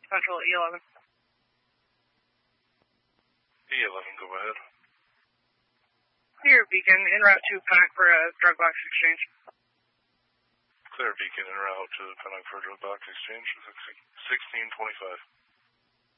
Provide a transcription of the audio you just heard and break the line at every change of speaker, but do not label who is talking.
Central E11.
E11, go ahead.
Clear Beacon, en route to Pennock for a drug box exchange.
Clear Beacon, en route to Pennock for a drug box exchange, 1625.